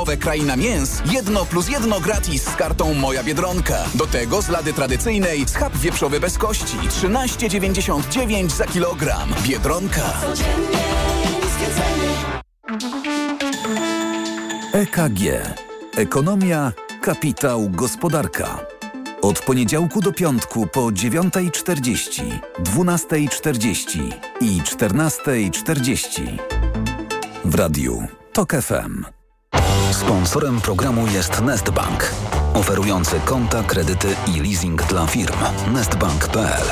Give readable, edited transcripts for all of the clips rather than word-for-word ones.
nowe Kraina Mięs 1+1 gratis z kartą Moja Biedronka. Do tego z lady tradycyjnej schab wieprzowy bez kości 13,99 za kilogram. Biedronka. EKG. Ekonomia, kapitał, gospodarka. Od poniedziałku do piątku po 9:40, 12:40 i 14:40. W radiu TOK FM. Sponsorem programu jest Nestbank, oferujący konta, kredyty i leasing dla firm. Nestbank.pl.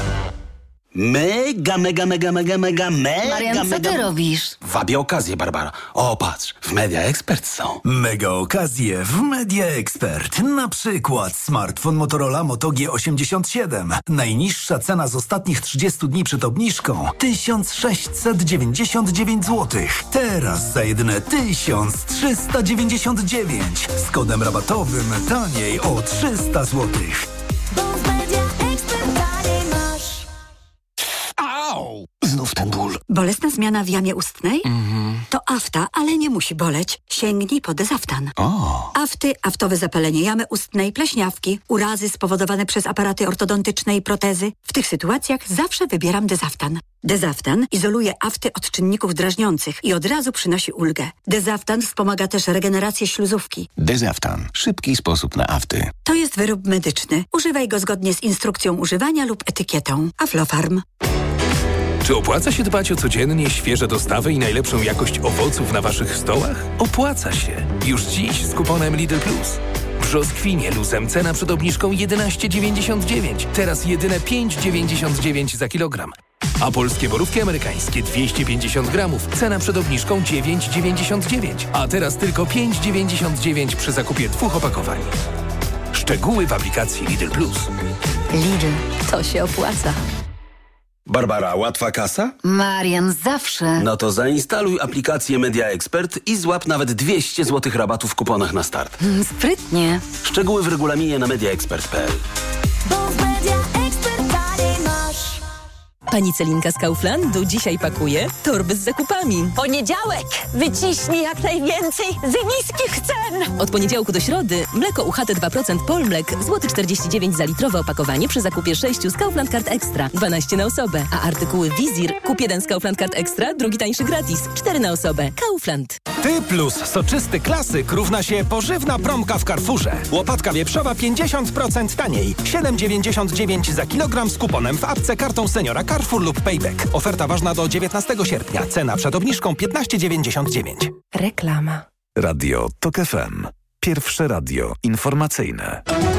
Mega. Marian, co ty robisz? Wabię okazję, Barbara. O, patrz, w Media Expert są. Mega okazje w Media Expert. Na przykład smartfon Motorola Moto G87. Najniższa cena z ostatnich 30 dni przed obniżką 1699 zł. Teraz za jedyne 1399. Z kodem rabatowym taniej o 300 zł. Znów ten ból. Bolesna zmiana w jamie ustnej? To afta, ale nie musi boleć. Sięgnij po Dezaftan. Afty, aftowe zapalenie jamy ustnej, pleśniawki, urazy spowodowane przez aparaty ortodontyczne i protezy. W tych sytuacjach zawsze wybieram Dezaftan. Dezaftan izoluje afty od czynników drażniących i od razu przynosi ulgę. Dezaftan wspomaga też regenerację śluzówki. Dezaftan. Szybki sposób na afty. To jest wyrób medyczny. Używaj go zgodnie z instrukcją używania lub etykietą. Aflofarm. Czy opłaca się dbać o codziennie świeże dostawy i najlepszą jakość owoców na waszych stołach? Opłaca się. Już dziś z kuponem Lidl Plus. Brzoskwinie luzem cena przed obniżką 11,99. Teraz jedyne 5,99 za kilogram. A polskie borówki amerykańskie 250 gramów. Cena przed obniżką 9,99. A teraz tylko 5,99 przy zakupie 2 opakowań. Szczegóły w aplikacji Lidl Plus. Lidl, to się opłaca. Barbara, łatwa kasa? Marian, zawsze. No to zainstaluj aplikację Media Expert i złap nawet 200 zł rabatu w kuponach na start. Sprytnie. Szczegóły w regulaminie na mediaexpert.pl. Pani Celinka z Kauflandu dzisiaj pakuje torby z zakupami. Poniedziałek! Wyciśnij jak najwięcej z niskich cen! Od poniedziałku do środy mleko UHT 2% Polmlek, złoty 49 za litrowe opakowanie przy zakupie 6 z Kaufland Card Extra, 12 na osobę. A artykuły Wizir, kup 1 z Kaufland Card Extra, drugi tańszy gratis, 4 na osobę. Kaufland. Ty plus soczysty klasyk równa się pożywna promka w Carrefourze. Łopatka wieprzowa 50% taniej. 7,99 za kilogram z kuponem w apce kartą seniora Carrefour lub Payback. Oferta ważna do 19 sierpnia. Cena przed obniżką 15,99. Reklama. Radio TOK FM. Pierwsze radio informacyjne.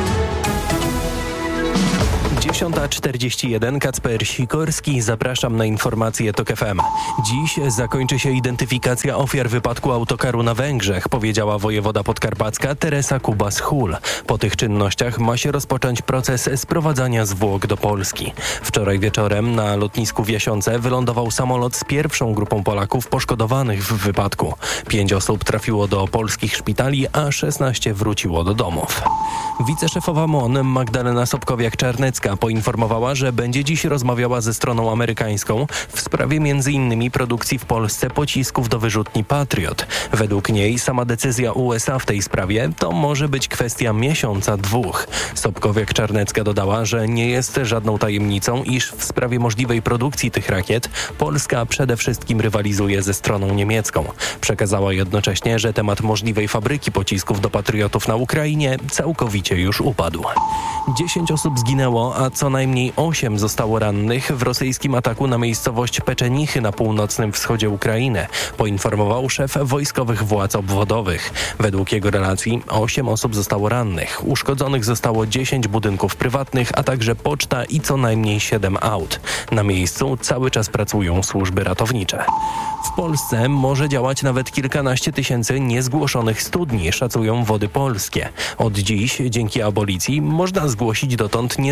10:41, Kacper Sikorski, zapraszam na informacje TOK FM. Dziś zakończy się identyfikacja ofiar wypadku autokaru na Węgrzech, powiedziała wojewoda podkarpacka Teresa Kubas-Hul. Po tych czynnościach ma się rozpocząć proces sprowadzania zwłok do Polski. Wczoraj wieczorem na lotnisku w Jasionce wylądował samolot z pierwszą grupą Polaków poszkodowanych w wypadku. 5 osób trafiło do polskich szpitali, a 16 wróciło do domów. Wiceszefowa MON Magdalena Sobkowiak-Czarnecka poinformowała, że będzie dziś rozmawiała ze stroną amerykańską w sprawie m.in. produkcji w Polsce pocisków do wyrzutni Patriot. Według niej sama decyzja USA w tej sprawie to może być kwestia miesiąca, 2. Sobkowiak-Czarnecka dodała, że nie jest żadną tajemnicą, iż w sprawie możliwej produkcji tych rakiet Polska przede wszystkim rywalizuje ze stroną niemiecką. Przekazała jednocześnie, że temat możliwej fabryki pocisków do Patriotów na Ukrainie całkowicie już upadł. 10 osób zginęło, a co najmniej 8 zostało rannych w rosyjskim ataku na miejscowość Peczenichy na północnym wschodzie Ukrainy, poinformował szef wojskowych władz obwodowych. Według jego relacji 8 osób zostało rannych. Uszkodzonych zostało 10 budynków prywatnych, a także poczta i co najmniej 7 aut. Na miejscu cały czas pracują służby ratownicze. W Polsce może działać nawet kilkanaście tysięcy niezgłoszonych studni, szacują Wody Polskie. Od dziś, dzięki abolicji, można zgłosić dotąd niezalegalizowane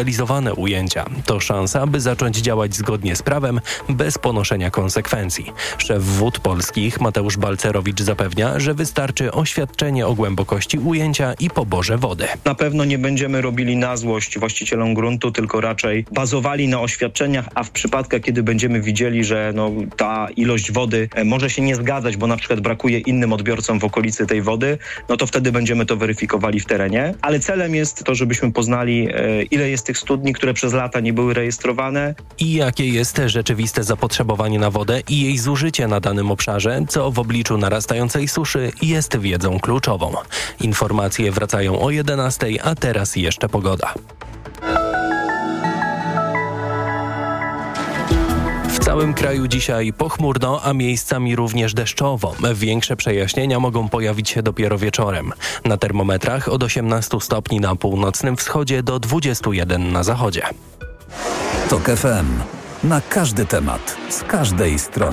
zrealizowane ujęcia. To szansa, by zacząć działać zgodnie z prawem, bez ponoszenia konsekwencji. Szef Wód Polskich Mateusz Balcerowicz zapewnia, że wystarczy oświadczenie o głębokości ujęcia i poborze wody. Na pewno nie będziemy robili na złość właścicielom gruntu, tylko raczej bazowali na oświadczeniach, a w przypadkach, kiedy będziemy widzieli, że ta ilość wody może się nie zgadzać, bo na przykład brakuje innym odbiorcom w okolicy tej wody, to wtedy będziemy to weryfikowali w terenie. Ale celem jest to, żebyśmy poznali, ile jest tych studni, które przez lata nie były rejestrowane. I jakie jest rzeczywiste zapotrzebowanie na wodę i jej zużycie na danym obszarze, co w obliczu narastającej suszy jest wiedzą kluczową. Informacje wracają o 11, a teraz jeszcze pogoda. W całym kraju dzisiaj pochmurno, a miejscami również deszczowo. Większe przejaśnienia mogą pojawić się dopiero wieczorem. Na termometrach od 18 stopni na północnym wschodzie do 21 na zachodzie. TOK FM. Na każdy temat, z każdej strony.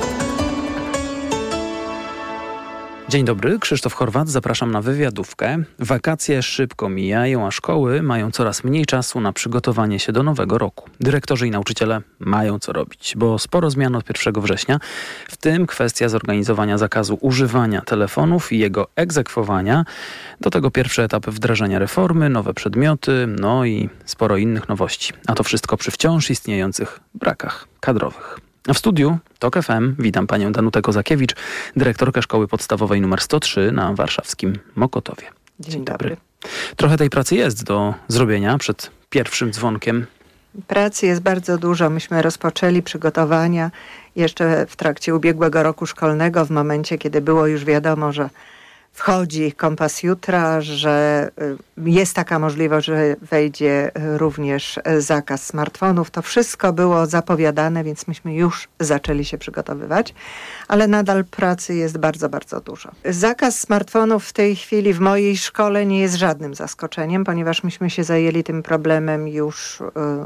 Dzień dobry, Krzysztof Horwat, zapraszam na wywiadówkę. Wakacje szybko mijają, a szkoły mają coraz mniej czasu na przygotowanie się do nowego roku. Dyrektorzy i nauczyciele mają co robić, bo sporo zmian od 1 września, w tym kwestia zorganizowania zakazu używania telefonów i jego egzekwowania. Do tego pierwszy etap wdrażania reformy, nowe przedmioty, i sporo innych nowości. A to wszystko przy wciąż istniejących brakach kadrowych. W studiu TOK FM witam panią Danutę Kozakiewicz, dyrektorkę Szkoły Podstawowej nr 103 na warszawskim Mokotowie. Dzień dobry. Trochę tej pracy jest do zrobienia przed pierwszym dzwonkiem. Pracy jest bardzo dużo. Myśmy rozpoczęli przygotowania jeszcze w trakcie ubiegłego roku szkolnego, w momencie, kiedy było już wiadomo, że wchodzi kompas jutra, że jest taka możliwość, że wejdzie również zakaz smartfonów. To wszystko było zapowiadane, więc myśmy już zaczęli się przygotowywać, ale nadal pracy jest bardzo, bardzo dużo. Zakaz smartfonów w tej chwili w mojej szkole nie jest żadnym zaskoczeniem, ponieważ myśmy się zajęli tym problemem już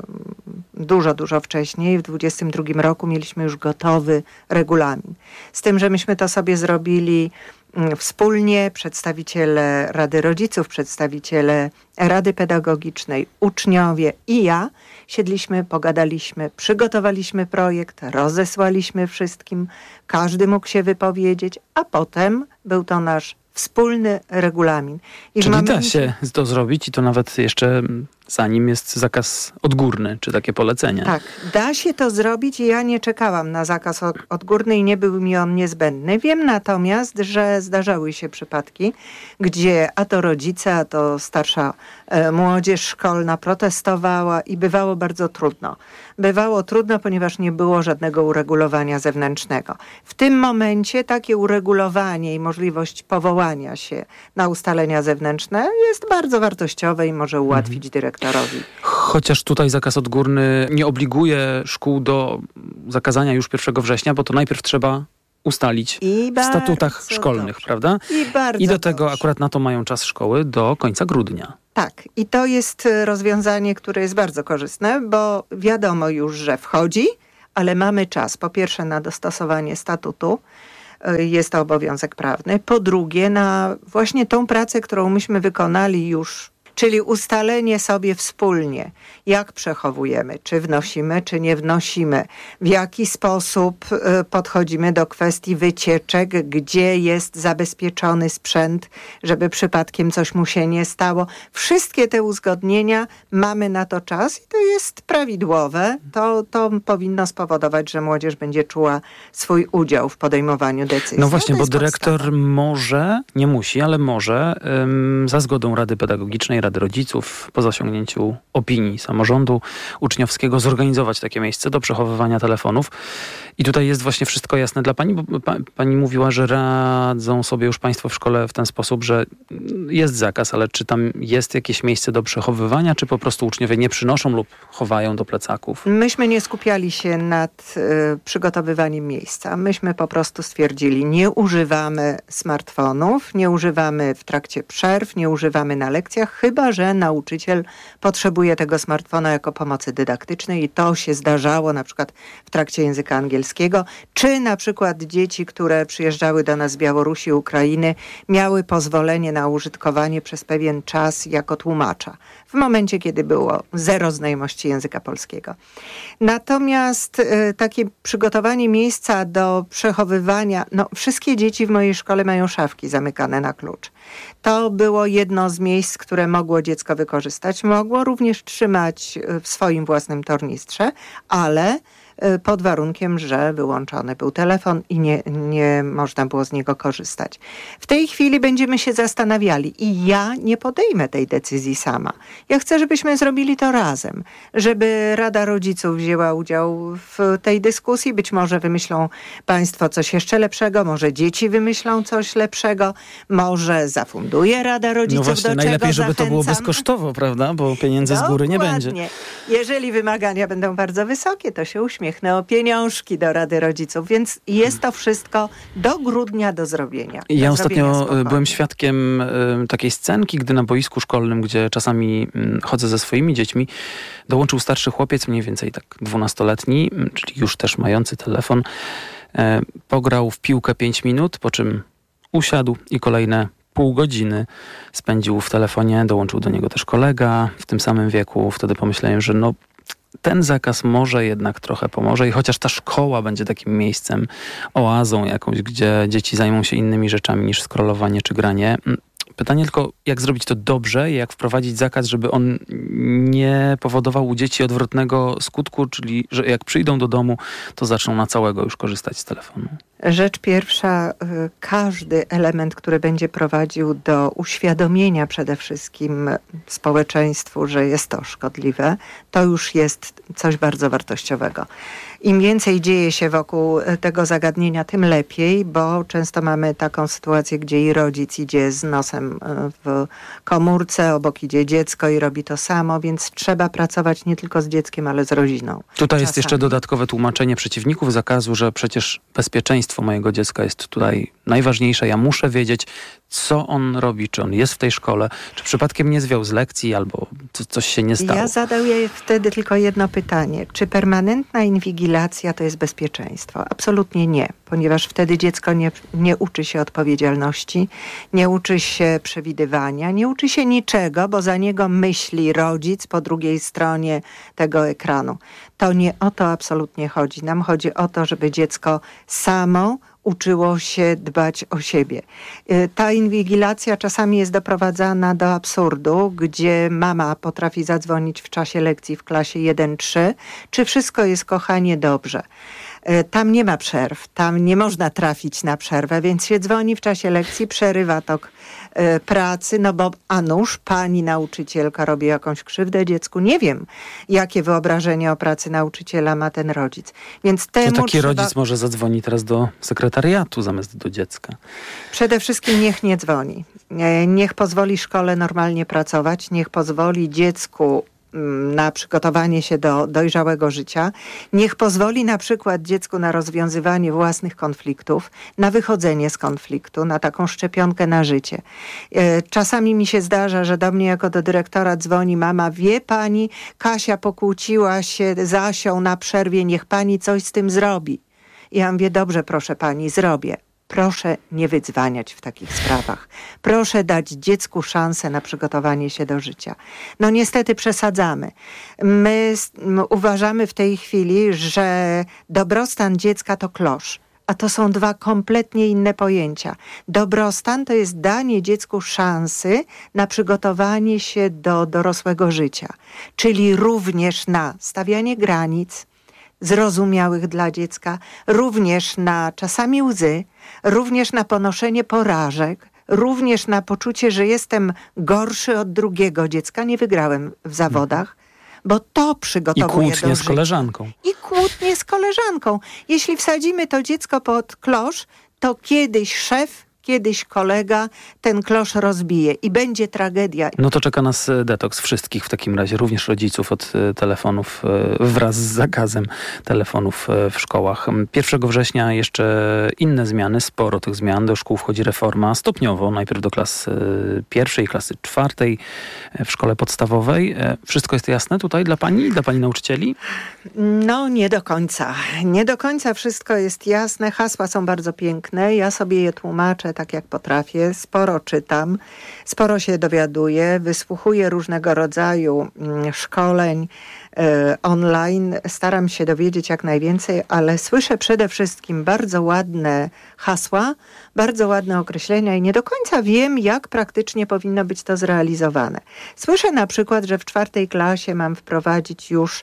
dużo wcześniej. W 2022 roku mieliśmy już gotowy regulamin. Z tym, że myśmy to sobie zrobili wspólnie, przedstawiciele Rady Rodziców, przedstawiciele Rady Pedagogicznej, uczniowie i ja siedliśmy, pogadaliśmy, przygotowaliśmy projekt, rozesłaliśmy wszystkim, każdy mógł się wypowiedzieć, a potem był to nasz wspólny regulamin. Czyli da się to zrobić i to nawet jeszcze zanim jest zakaz odgórny, czy takie polecenie. Tak, da się to zrobić i ja nie czekałam na zakaz odgórny i nie był mi on niezbędny. Wiem natomiast, że zdarzały się przypadki, gdzie a to rodzice, a to starsza młodzież szkolna protestowała i bywało bardzo trudno. Bywało trudno, ponieważ nie było żadnego uregulowania zewnętrznego. W tym momencie takie uregulowanie i możliwość powołania się na ustalenia zewnętrzne jest bardzo wartościowe i może ułatwić dyrektorowi. Chociaż tutaj zakaz odgórny nie obliguje szkół do zakazania już 1 września, bo to najpierw trzeba ustalić w statutach szkolnych, prawda? I do tego akurat na to mają czas szkoły do końca grudnia. Tak, i to jest rozwiązanie, które jest bardzo korzystne, bo wiadomo już, że wchodzi, ale mamy czas po pierwsze na dostosowanie statutu, jest to obowiązek prawny, po drugie na właśnie tą pracę, którą myśmy wykonali już, czyli ustalenie sobie wspólnie, jak przechowujemy, czy wnosimy, czy nie wnosimy, w jaki sposób podchodzimy do kwestii wycieczek, gdzie jest zabezpieczony sprzęt, żeby przypadkiem coś mu się nie stało. Wszystkie te uzgodnienia, mamy na to czas i to jest prawidłowe. To powinno spowodować, że młodzież będzie czuła swój udział w podejmowaniu decyzji. No właśnie, bo dyrektor może, nie musi, ale może za zgodą Rady Pedagogicznej, Rady Rodziców, po zasięgnięciu opinii samorządu uczniowskiego zorganizować takie miejsce do przechowywania telefonów. I tutaj jest właśnie wszystko jasne dla pani, bo pani mówiła, że radzą sobie już państwo w szkole w ten sposób, że jest zakaz, ale czy tam jest jakieś miejsce do przechowywania, czy po prostu uczniowie nie przynoszą lub chowają do plecaków? Myśmy nie skupiali się nad przygotowywaniem miejsca. Myśmy po prostu stwierdzili, nie używamy smartfonów, nie używamy w trakcie przerw, nie używamy na lekcjach, chyba że nauczyciel potrzebuje tego smartfona jako pomocy dydaktycznej i to się zdarzało na przykład w trakcie języka angielskiego, czy na przykład dzieci, które przyjeżdżały do nas z Białorusi, Ukrainy, miały pozwolenie na użytkowanie przez pewien czas jako tłumacza. W momencie, kiedy było zero znajomości języka polskiego. Natomiast takie przygotowanie miejsca do przechowywania, wszystkie dzieci w mojej szkole mają szafki zamykane na klucz. To było jedno z miejsc, które mogło dziecko wykorzystać. Mogło również trzymać w swoim własnym tornistrze, ale pod warunkiem, że wyłączony był telefon i nie można było z niego korzystać. W tej chwili będziemy się zastanawiali i ja nie podejmę tej decyzji sama. Ja chcę, żebyśmy zrobili to razem, żeby Rada Rodziców wzięła udział w tej dyskusji. Być może wymyślą państwo coś jeszcze lepszego, może dzieci wymyślą coś lepszego, może zafunduje Rada Rodziców do czego. Najlepiej, żeby to było bezkosztowo, prawda? Bo pieniędzy z góry nie będzie. Jeżeli wymagania będą bardzo wysokie, to się uśmiechną o pieniążki do Rady Rodziców, więc jest to wszystko do grudnia do zrobienia. Ja ostatnio byłem świadkiem takiej scenki, gdy na boisku szkolnym, gdzie czasami chodzę ze swoimi dziećmi, dołączył starszy chłopiec, mniej więcej tak 12-letni, czyli już też mający telefon, pograł w piłkę 5 minut, po czym usiadł i kolejne pół godziny spędził w telefonie, dołączył do niego też kolega w tym samym wieku. Wtedy pomyślałem, że ten zakaz może jednak trochę pomoże i chociaż ta szkoła będzie takim miejscem, oazą jakąś, gdzie dzieci zajmą się innymi rzeczami niż scrollowanie czy granie. Pytanie tylko, jak zrobić to dobrze i jak wprowadzić zakaz, żeby on nie powodował u dzieci odwrotnego skutku, czyli że jak przyjdą do domu, to zaczną na całego już korzystać z telefonu. Rzecz pierwsza, każdy element, który będzie prowadził do uświadomienia przede wszystkim społeczeństwu, że jest to szkodliwe, to już jest coś bardzo wartościowego. Im więcej dzieje się wokół tego zagadnienia, tym lepiej, bo często mamy taką sytuację, gdzie i rodzic idzie z nosem w komórce, obok idzie dziecko i robi to samo, więc trzeba pracować nie tylko z dzieckiem, ale z rodziną. Tutaj jest jeszcze dodatkowe tłumaczenie przeciwników zakazu, że przecież bezpieczeństwo mojego dziecka jest tutaj najważniejsze. Ja muszę wiedzieć, co on robi, czy on jest w tej szkole, czy przypadkiem nie zwiał z lekcji, albo coś się nie stało. Ja zadaję wtedy tylko jedno pytanie. Czy permanentna inwigilacja to jest bezpieczeństwo? Absolutnie nie, ponieważ wtedy dziecko nie uczy się odpowiedzialności, nie uczy się przewidywania, nie uczy się niczego, bo za niego myśli rodzic po drugiej stronie tego ekranu. To nie o to absolutnie chodzi. Nam chodzi o to, żeby dziecko samo uczyło się dbać o siebie. Ta inwigilacja czasami jest doprowadzana do absurdu, gdzie mama potrafi zadzwonić w czasie lekcji w klasie 1-3, czy wszystko jest, kochanie, dobrze. Tam nie ma przerw, tam nie można trafić na przerwę, więc się dzwoni w czasie lekcji, przerywa tok pracy, bo a nuż pani nauczycielka robi jakąś krzywdę dziecku. Nie wiem, jakie wyobrażenie o pracy nauczyciela ma ten rodzic. Więc to taki rodzic może zadzwoni teraz do sekretariatu zamiast do dziecka. Przede wszystkim niech nie dzwoni. Niech pozwoli szkole normalnie pracować, niech pozwoli dziecku na przygotowanie się do dojrzałego życia. Niech pozwoli na przykład dziecku na rozwiązywanie własnych konfliktów, na wychodzenie z konfliktu, na taką szczepionkę na życie. Czasami mi się zdarza, że do mnie jako do dyrektora dzwoni mama: wie pani, Kasia pokłóciła się z Asią na przerwie, niech pani coś z tym zrobi. I ja mówię: dobrze, proszę pani, zrobię. Proszę nie wydzwaniać w takich sprawach. Proszę dać dziecku szansę na przygotowanie się do życia. Niestety przesadzamy. My uważamy w tej chwili, że dobrostan dziecka to klosz. A to są dwa kompletnie inne pojęcia. Dobrostan to jest danie dziecku szansy na przygotowanie się do dorosłego życia. Czyli również na stawianie granic zrozumiałych dla dziecka, również na czasami łzy, również na ponoszenie porażek, również na poczucie, że jestem gorszy od drugiego dziecka, nie wygrałem w zawodach, bo to przygotowuje do życia. I kłótnie z koleżanką. I kłótnie z koleżanką. Jeśli wsadzimy to dziecko pod klosz, to kiedyś szef, kiedyś kolega ten klosz rozbije i będzie tragedia. No to czeka nas detoks wszystkich w takim razie, również rodziców od telefonów wraz z zakazem telefonów w szkołach. 1 września jeszcze inne zmiany, sporo tych zmian. Do szkół wchodzi reforma stopniowo, najpierw do klasy 1, klasy 4 w szkole podstawowej. Wszystko jest jasne tutaj dla pani nauczycieli? No nie do końca. Nie do końca wszystko jest jasne. Hasła są bardzo piękne. Ja sobie je tłumaczę tak jak potrafię, sporo czytam, sporo się dowiaduję, wysłuchuję różnego rodzaju szkoleń online, staram się dowiedzieć jak najwięcej, ale słyszę przede wszystkim bardzo ładne hasła, bardzo ładne określenia i nie do końca wiem, jak praktycznie powinno być to zrealizowane. Słyszę na przykład, że w 4. klasie mam wprowadzić już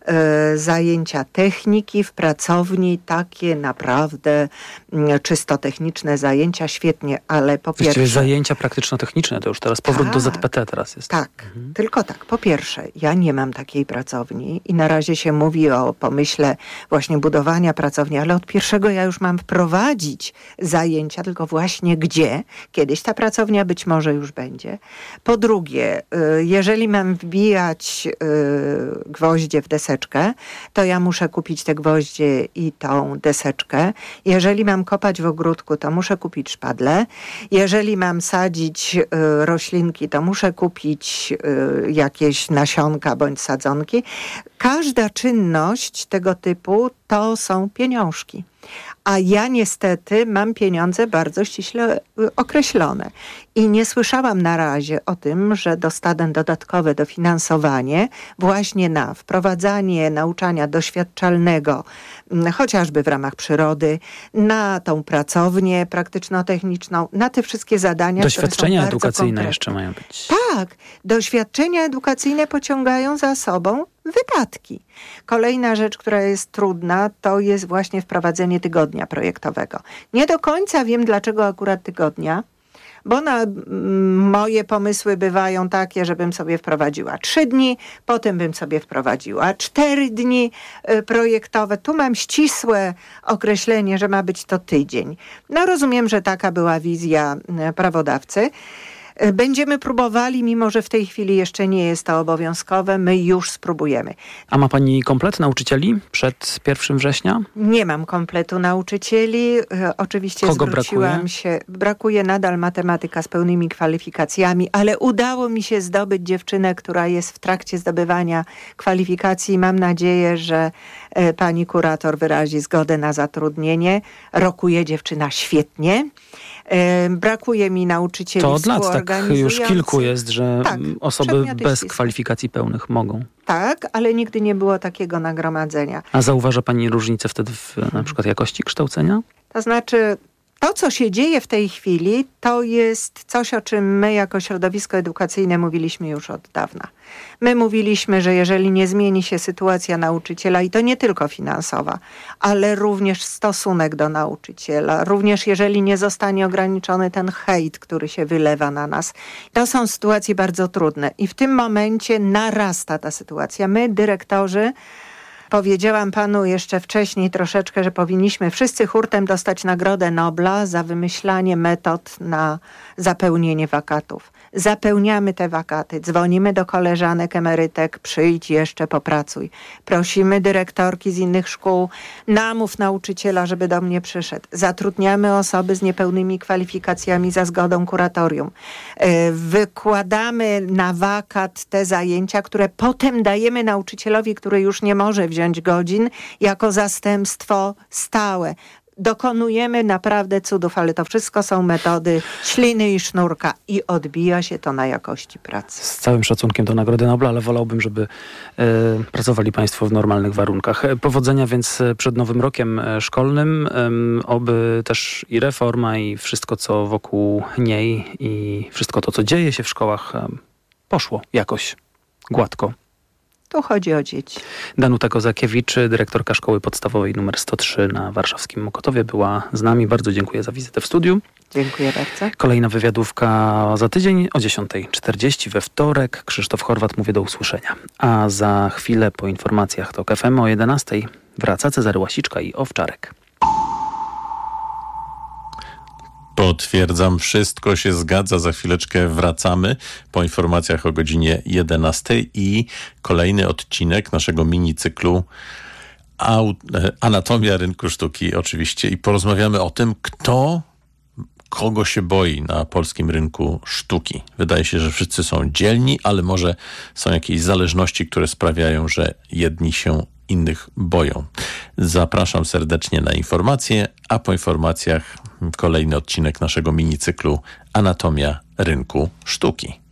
zajęcia techniki w pracowni, takie naprawdę czysto techniczne zajęcia, świetnie, ale po pierwsze... Właściwie zajęcia praktyczno-techniczne, to już teraz powrót do ZPT teraz jest. Tak, tylko tak. Po pierwsze, ja nie mam takiej pracowni i na razie się mówi o pomyśle właśnie budowania pracowni, ale od 1 ja już mam wprowadzić zajęcia, tylko właśnie gdzie. Kiedyś ta pracownia być może już będzie. Po drugie, jeżeli mam wbijać gwoździe w deseczkę, to ja muszę kupić te gwoździe i tą deseczkę. Jeżeli mam kopać w ogródku, to muszę kupić szpadle. Jeżeli mam sadzić roślinki, to muszę kupić jakieś nasionka bądź sadzonki. Każda czynność tego typu to są pieniążki. A ja niestety mam pieniądze bardzo ściśle określone. I nie słyszałam na razie o tym, że dostanę dodatkowe dofinansowanie właśnie na wprowadzanie nauczania doświadczalnego, chociażby w ramach przyrody, na tą pracownię praktyczno-techniczną, na te wszystkie zadania, doświadczenia które są bardzo edukacyjne konkretne. jeszcze mają być. Tak, doświadczenia edukacyjne pociągają za sobą wydatki. Kolejna rzecz, która jest trudna, to jest właśnie wprowadzenie tygodnia projektowego. Nie do końca wiem, dlaczego akurat tygodnia, bo moje pomysły bywają takie, żebym sobie wprowadziła 3 dni, potem bym sobie wprowadziła 4 dni projektowe. Tu mam ścisłe określenie, że ma być to tydzień. No rozumiem, że taka była wizja prawodawcy. Będziemy próbowali, mimo że w tej chwili jeszcze nie jest to obowiązkowe, my już spróbujemy. A ma pani komplet nauczycieli przed 1 września? Nie mam kompletu nauczycieli. Oczywiście Kogo zwróciłam brakuje? się. Brakuje nadal matematyka z pełnymi kwalifikacjami, ale udało mi się zdobyć dziewczynę, która jest w trakcie zdobywania kwalifikacji. Mam nadzieję, że pani kurator wyrazi zgodę na zatrudnienie. Rokuje dziewczyna świetnie. Brakuje mi nauczycieli To od lat tak już kilku jest, że tak, osoby przedmioty bez ścisłe. kwalifikacji pełnych mogą. Tak, ale nigdy nie było takiego nagromadzenia. A zauważa pani różnicę wtedy w na przykład jakości kształcenia? To znaczy, to co się dzieje w tej chwili, to jest coś, o czym my jako środowisko edukacyjne mówiliśmy już od dawna. My mówiliśmy, że jeżeli nie zmieni się sytuacja nauczyciela, i to nie tylko finansowa, ale również stosunek do nauczyciela, również jeżeli nie zostanie ograniczony ten hejt, który się wylewa na nas, to są sytuacje bardzo trudne. I w tym momencie narasta ta sytuacja. My, dyrektorzy, powiedziałam panu jeszcze wcześniej troszeczkę, że powinniśmy wszyscy hurtem dostać Nagrodę Nobla za wymyślanie metod na zapełnienie wakatów. Zapełniamy te wakaty, dzwonimy do koleżanek, emerytek, przyjdź jeszcze, popracuj. Prosimy dyrektorki z innych szkół, namów nauczyciela, żeby do mnie przyszedł. Zatrudniamy osoby z niepełnymi kwalifikacjami za zgodą kuratorium. Wykładamy na wakat te zajęcia, które potem dajemy nauczycielowi, który już nie może wziąć godzin, jako zastępstwo stałe. Dokonujemy naprawdę cudów, ale to wszystko są metody śliny i sznurka i odbija się to na jakości pracy. Z całym szacunkiem do Nagrody Nobla, ale wolałbym, żeby pracowali państwo w normalnych warunkach. Powodzenia więc przed nowym rokiem szkolnym. Oby też i reforma, i wszystko, co wokół niej, i wszystko to, co dzieje się w szkołach, poszło jakoś gładko. Tu chodzi o dzieci. Danuta Kozakiewicz, dyrektorka Szkoły Podstawowej nr 103 na warszawskim Mokotowie, była z nami. Bardzo dziękuję za wizytę w studiu. Dziękuję bardzo. Kolejna wywiadówka za tydzień o 10:40 we wtorek. Krzysztof Horwat, mówię do usłyszenia. A za chwilę po informacjach TOK FM o 11:00 wraca Cezary Łasiczka i Owczarek. Potwierdzam, wszystko się zgadza. Za chwileczkę wracamy po informacjach o godzinie 11:00 i kolejny odcinek naszego minicyklu Anatomia rynku sztuki oczywiście. I porozmawiamy o tym, kogo się boi na polskim rynku sztuki. Wydaje się, że wszyscy są dzielni, ale może są jakieś zależności, które sprawiają, że jedni się innych boją. Zapraszam serdecznie na informacje, a po informacjach kolejny odcinek naszego minicyklu Anatomia rynku sztuki.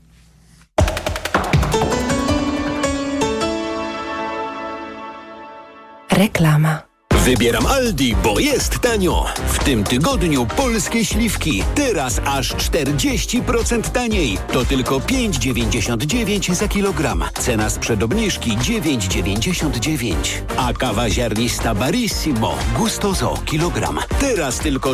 Reklama. Wybieram Aldi, bo jest tanio. W tym tygodniu polskie śliwki. Teraz aż 40% taniej. To tylko 5,99 za kilogram. Cena sprzed obniżki 9,99. A kawa ziarnista Barissimo Gustoso kilogram. Teraz tylko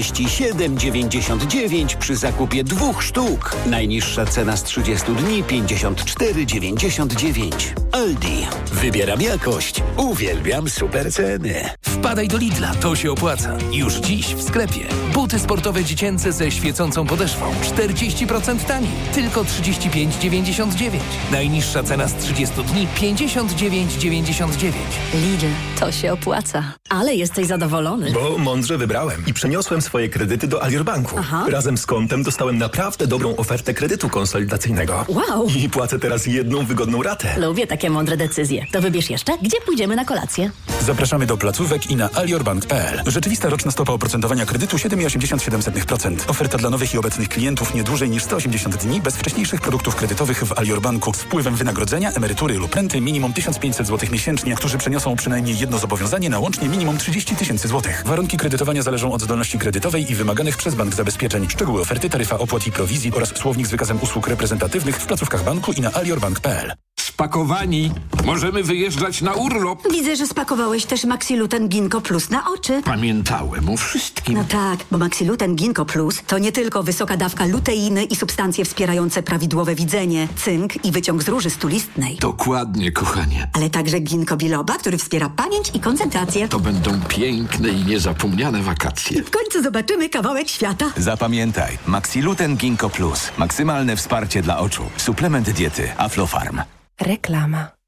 37,99 przy zakupie 2 sztuk. Najniższa cena z 30 dni 54,99. Aldi. Wybieram jakość. Uwielbiam super ceny. Wpadaj do Lidla, to się opłaca. Już dziś w sklepie. Buty sportowe dziecięce ze świecącą podeszwą. 40% taniej. Tylko 35,99. Najniższa cena z 30 dni 59,99. Lidl, to się opłaca. Ale jesteś zadowolony. Bo mądrze wybrałem i przeniosłem swoje kredyty do Alior Banku. Razem z kontem dostałem naprawdę dobrą ofertę kredytu konsolidacyjnego. Wow! I płacę teraz jedną wygodną ratę. Lubię takie mądre decyzje. To wybierz jeszcze, gdzie pójdziemy na kolację. Zapraszamy do placówek i na aliorbank.pl. Rzeczywista roczna stopa oprocentowania kredytu 7,87%. Oferta dla nowych i obecnych klientów nie dłużej niż 180 dni bez wcześniejszych produktów kredytowych w Alior Banku z wpływem wynagrodzenia, emerytury lub renty minimum 1500 zł miesięcznie, którzy przeniosą przynajmniej jedno zobowiązanie na łącznie minimum 30 000 zł. Warunki kredytowania zależą od zdolności kredytowej i wymaganych przez bank zabezpieczeń. Szczegóły oferty, taryfa opłat i prowizji oraz słownik z wykazem usług reprezentatywnych w placówkach banku i na aliorbank.pl. Spakowani. Możemy wyjeżdżać na urlop. Widzę, że spakowałeś też Maxiluten Ginkgo Plus na oczy. Pamiętałem o wszystkim. No tak, bo Maxiluten Ginkgo Plus to nie tylko wysoka dawka luteiny i substancje wspierające prawidłowe widzenie, cynk i wyciąg z róży stulistnej. Dokładnie, kochanie. Ale także ginkgo biloba, który wspiera pamięć i koncentrację. To będą piękne i niezapomniane wakacje. W końcu zobaczymy kawałek świata. Zapamiętaj, Maxiluten Ginkgo Plus. Maksymalne wsparcie dla oczu. Suplement diety Aflofarm. Reklama.